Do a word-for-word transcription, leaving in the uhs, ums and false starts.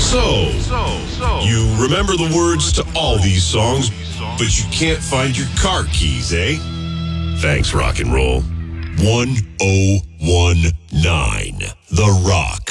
So, you remember the words to all these songs, but you can't find your car keys, eh? Thanks, rock and roll. one oh one nine The Rock.